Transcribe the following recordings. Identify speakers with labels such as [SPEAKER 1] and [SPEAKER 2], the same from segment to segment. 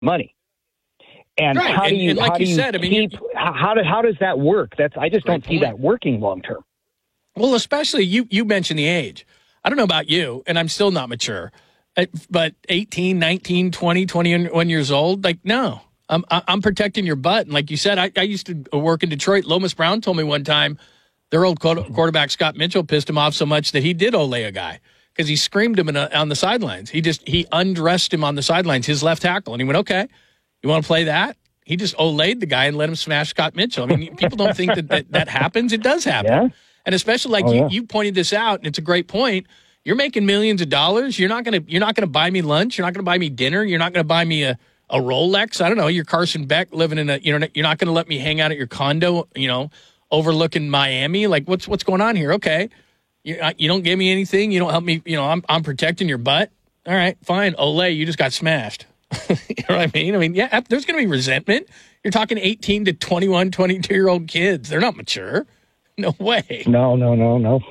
[SPEAKER 1] money. And
[SPEAKER 2] right.
[SPEAKER 1] how do you,
[SPEAKER 2] and like
[SPEAKER 1] how do
[SPEAKER 2] you
[SPEAKER 1] you
[SPEAKER 2] said,
[SPEAKER 1] keep, how does that work? I just don't see that working long term.
[SPEAKER 2] Well, especially you mentioned the age. I don't know about you, and I'm still not mature, but 18, 19, 20, 21 years old, like, no. I'm protecting your butt. And like you said, I used to work in Detroit. Lomas Brown told me one time their old quarterback, Scott Mitchell, pissed him off so much that he did Olay a guy because he screamed him on the sidelines. He undressed him on the sidelines, his left tackle. And he went, okay, you want to play that? He just Olayed the guy and let him smash Scott Mitchell. I mean, people don't think that happens. It does happen. Yeah. And especially like you pointed this out, and it's a great point. You're making millions of dollars. You're not gonna buy me lunch. You're not gonna buy me dinner. You're not gonna buy me a Rolex. I don't know. You're Carson Beck living in you're not going to let me hang out at your condo, overlooking Miami. Like what's going on here? Okay. You don't give me anything. You don't help me. I'm protecting your butt. All right, fine. Olay, you just got smashed. You know what I mean? Yeah, there's going to be resentment. You're talking 18 to 21, 22-year-old kids. They're not mature. No way.
[SPEAKER 1] No.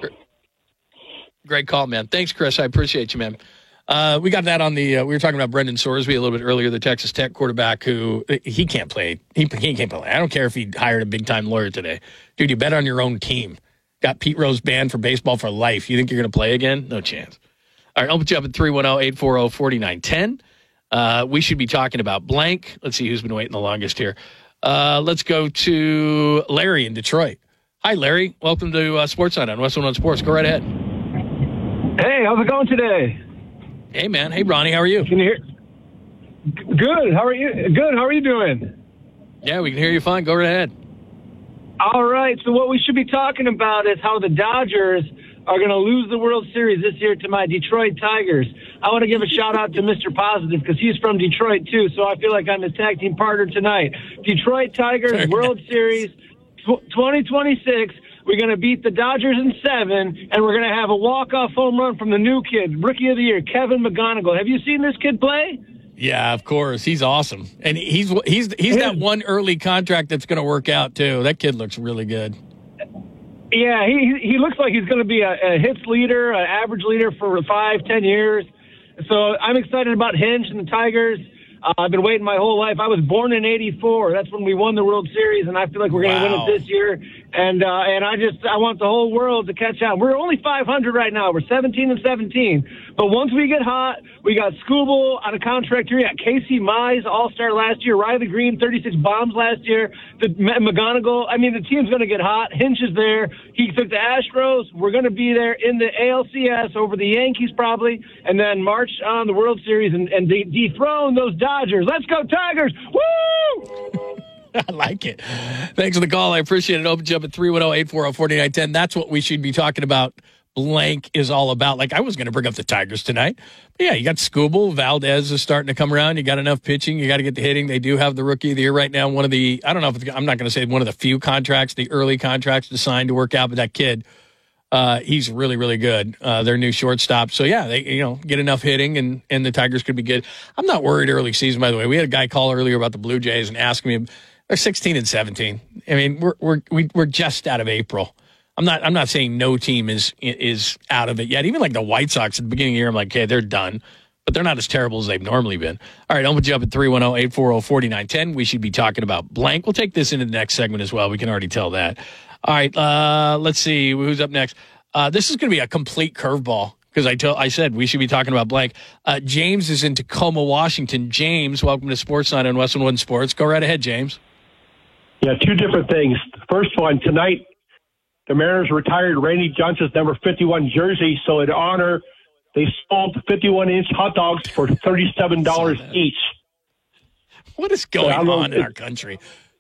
[SPEAKER 2] Great call, man. Thanks, Chris. I appreciate you, man. We got that on the we were talking about Brendan Sorsby a little bit earlier, the Texas Tech quarterback who he can't play. He can't play. I don't care if he hired a big-time lawyer today. Dude, you bet on your own team. Got Pete Rose banned from baseball for life. You think you're going to play again? No chance. All right, I'll put you up at 310-840-4910. We should be talking about blank. Let's see who's been waiting the longest here. Let's go to Larry in Detroit. Hi, Larry. Welcome to SportsNight on West 101 Sports. Go right ahead.
[SPEAKER 3] Hey, how's it going today?
[SPEAKER 2] Hey, man. Hey, Ronnie. How are you?
[SPEAKER 3] Can you hear? Good. How are you? Good. How are you doing?
[SPEAKER 2] Yeah, we can hear you fine. Go right ahead.
[SPEAKER 3] All right. So what we should be talking about is how the Dodgers are going to lose the World Series this year to my Detroit Tigers. I want to give a shout-out to Mr. Positive because he's from Detroit, too, so I feel like I'm his tag team partner tonight. Detroit Tigers World Series 2026. We're going to beat the Dodgers in 7, and we're going to have a walk-off home run from the new kid, Rookie of the Year, Kevin McGonigal. Have you seen this kid play?
[SPEAKER 2] Yeah, of course. He's awesome. And he's that one early contract that's going to work out, too. That kid looks really good.
[SPEAKER 3] Yeah, he looks like he's going to be a hits leader, an average leader for 5-10 years. So I'm excited about Hinch and the Tigers. I've been waiting my whole life. I was born in '84. That's when we won the World Series, and I feel like we're going to win it this year. And I want the whole world to catch on. We're only 500 right now. We're 17-17. But once we get hot, we got Skubal on a contract here. We got Casey Mize, All-Star last year. Riley Green, 36 bombs last year. The McGonigal. The team's going to get hot. Hinch is there. He took the Astros. We're going to be there in the ALCS over the Yankees probably, and then march on the World Series and dethrone those Dodgers. Let's go Tigers! Woo!
[SPEAKER 2] I like it. Thanks for the call. I appreciate it. Open you up at 310-840-4910. That's what we should be talking about. Blank is all about. Like, I was going to bring up the Tigers tonight. But yeah, you got Skubal. Valdez is starting to come around. You got enough pitching. You got to get the hitting. They do have the Rookie of the Year right now. One of the, I don't know if I'm not going to say one of the few contracts, the early contracts to sign to work out, but that kid, he's really, really good. Their new shortstop. So yeah, they, get enough hitting and the Tigers could be good. I'm not worried early season, by the way. We had a guy call earlier about the Blue Jays and ask me, they're 16-17. We're just out of April. I'm not saying no team is out of it yet. Even like the White Sox at the beginning of the year, I'm like, okay, they're done. But they're not as terrible as they've normally been. All right, I'll put you up at 310-840-4910. We should be talking about blank. We'll take this into the next segment as well. We can already tell that. All right, let's see. Who's up next? This is going to be a complete curveball because I said we should be talking about blank. James is in Tacoma, Washington. James, welcome to SportsNight on West 101 Sports. Go right ahead, James.
[SPEAKER 4] Yeah, two different things. First one, tonight, the Mariners retired Randy Johnson's number 51 jersey, so in honor, they sold 51-inch hot dogs for $37 each.
[SPEAKER 2] What is going on in our country?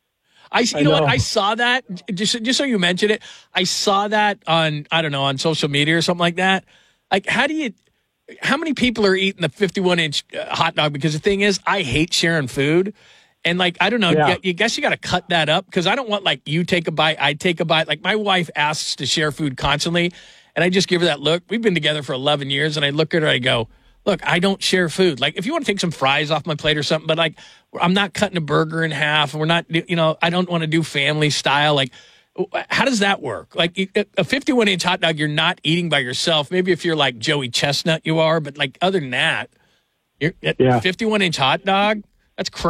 [SPEAKER 2] I saw that, just so you mentioned it, I saw that on, I don't know, on social media or something like that. Like, how many people are eating the 51-inch hot dog? Because the thing is, I hate sharing food. And, like, I don't know, you guess you got to cut that up because I don't want, like, you take a bite, I take a bite. Like, my wife asks to share food constantly, and I just give her that look. We've been together for 11 years, and I look at her, I go, look, I don't share food. Like, if you want to take some fries off my plate or something, but, like, I'm not cutting a burger in half. We're not, I don't want to do family style. Like, how does that work? Like, a 51-inch hot dog you're not eating by yourself. Maybe if you're, like, Joey Chestnut you are, but, like, other than that, you're 51-inch hot dog. That's crazy.